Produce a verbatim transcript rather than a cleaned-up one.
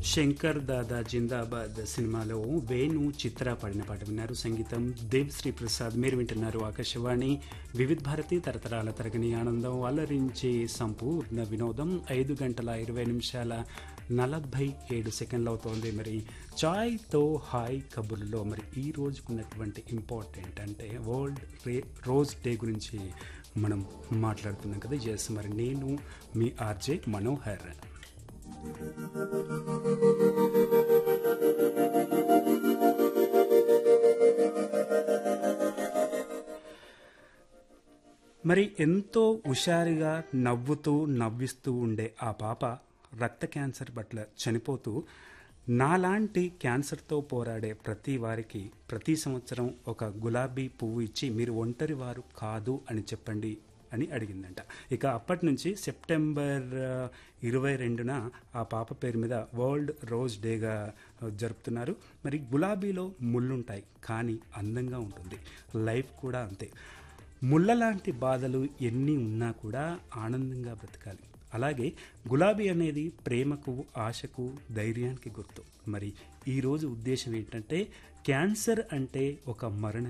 శంకర్ దాదా జిందాబాద్ సినిమాలో వేణు చిత్ర పాడిన పాట విన్నారు. సంగీతం దేవిశ్రీ ప్రసాద్. మీరు వింటున్నారు ఆకాశవాణి వివిధ భారతి తరతరాల తరగని ఆనందం అలరించే సంపూర్ణ వినోదం. ఐదు గంటల ఇరవై నిమిషాల నలభై ఏడు సెకండ్లు అవుతోంది. మరి చాయ్తో హాయ్ కబుర్లో మరి ఈ రోజుకున్నటువంటి ఇంపార్టెంట్ అంటే వరల్డ్ రే రోజ్ డే గురించి మనం మాట్లాడుతున్నాం కదా. ఎస్, మరి నేను మీ ఆర్జే మనోహర్. మరి ఎంతో హుషారుగా నవ్వుతూ నవ్విస్తూ ఉండే ఆ పాప రక్త క్యాన్సర్ పట్ల చనిపోతూ నాలాంటి క్యాన్సర్తో పోరాడే ప్రతి వారికి ప్రతి సంవత్సరం ఒక గులాబీ పువ్వు ఇచ్చి మీరు ఒంటరి వారు కాదు అని చెప్పండి అని అడిగిందంట. ఇక అప్పటి నుంచి సెప్టెంబర్ ఇరవై రెండున ఆ పాప పేరు మీద వరల్డ్ రోజ్ డేగా జరుపుతున్నారు. మరి గులాబీలో ముళ్ళుంటాయి కానీ అందంగా ఉంటుంది. లైఫ్ కూడా అంతే. ముళ్ళ లాంటి బాధలు ఎన్ని ఉన్నా కూడా ఆనందంగా బ్రతకాలి. అలాగే గులాబీ అనేది ప్రేమకు, ఆశకు, ధైర్యానికి గుర్తు. మరి ఈరోజు ఉద్దేశం ఏంటంటే క్యాన్సర్ అంటే ఒక మరణ